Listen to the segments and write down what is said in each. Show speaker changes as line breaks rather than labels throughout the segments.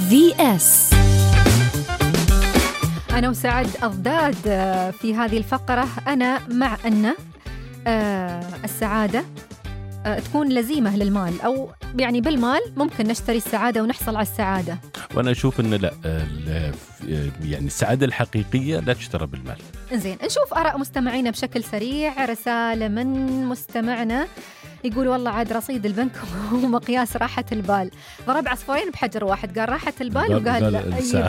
VS.
أنا وسعد أضداد في هذه الفقرة. أنا مع أن السعادة تكون لزيمة للمال، أو يعني بالمال ممكن نشتري السعادة ونحصل على السعادة.
وأنا أشوف أن لا، يعني السعادة الحقيقية لا تشترى بالمال.
إنزين، نشوف آراء مستمعينا بشكل سريع. رسالة من مستمعنا يقول والله عاد رصيد البنك ومقياس راحة البال. ضرب عصفورين بحجر واحد، قال راحة البال وقال لا.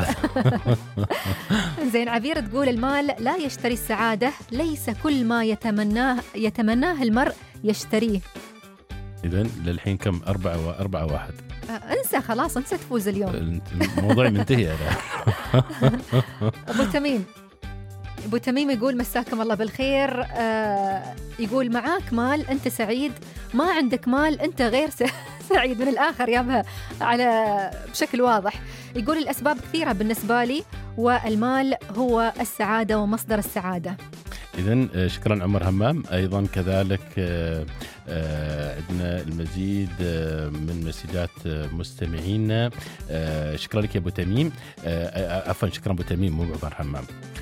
زين، عبير تقول المال لا يشتري السعادة، ليس كل ما يتمناه المرء يشتريه.
إذن للحين كم؟ 4-1.
انسى خلاص، انسى تفوز اليوم.
الموضوع منتهي.
أبو تميم يقول مساكم الله بالخير. يقول معاك مال أنت سعيد، ما عندك مال أنت غير سعيد. من الآخر يابها على بشكل واضح. يقول الأسباب كثيرة بالنسبة لي، والمال هو السعادة ومصدر السعادة.
إذن شكرا عمر همام. أيضا كذلك عندنا المزيد من مسجات مستمعين. شكرا لك يا أبو تميم. عفوا، شكرا أبو تميم مو عمر همام.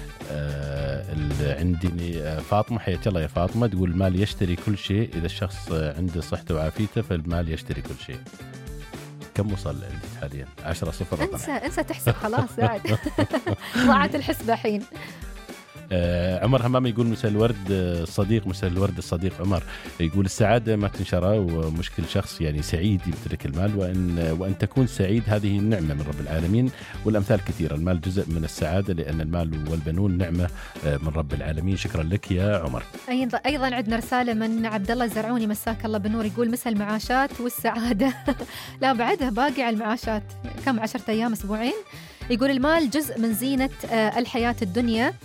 عندي فاطمة، حياك الله يا فاطمة، تقول المال يشتري كل شيء، إذا الشخص عنده صحته وعافيته فالمال يشتري كل شيء. كم وصل عندي حاليا؟ 10-0.
انسى تحسب خلاص بعد. ضاعت الحسبة حين.
عمر همام يقول مساء الورد الصديق عمر، يقول السعادة ما تنشرى، ومشكل شخص يعني سعيد يمتلك المال، وأن تكون سعيد هذه نعمة من رب العالمين، والأمثال كثيرة. المال جزء من السعادة، لأن المال والبنون نعمة من رب العالمين. شكرا لك يا عمر.
أيضا عندنا رسالة من عبد الله الزرعوني، مساك الله بالنور، يقول مسا المعاشات والسعادة. لا بعدها باقي على المعاشات، كم 10 أيام، أسبوعين. يقول المال جزء من زينة الحياة الدنيا.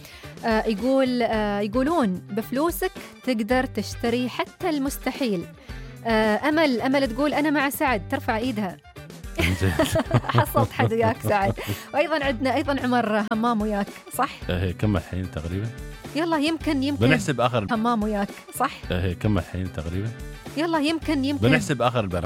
يقولون بفلوسك تقدر تشتري حتى المستحيل. أمل تقول أنا مع سعد، ترفع إيدها. حصلت حد وياك سعد. وأيضا عندنا عمر همام وياك، صح؟
كم الحين تقريبا؟
يلا يمكن
بنحسب آخر
همام وياك، صح؟
كم الحين تقريبا؟
يلا يمكن
بنحسب آخر البرنامج.